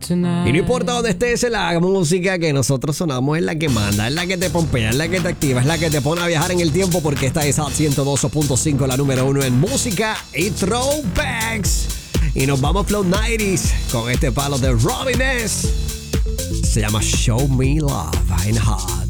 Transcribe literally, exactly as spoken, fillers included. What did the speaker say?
Y no importa dónde estés, la música que nosotros sonamos es la que manda, es la que te pompea, es la que te activa, es la que te pone a viajar en el tiempo, porque esta es Hot ciento dos punto cinco, la número uno en música y throwbacks. Y nos vamos Flow nineties con este palo de Robin S. Se llama Show Me Love en Hot.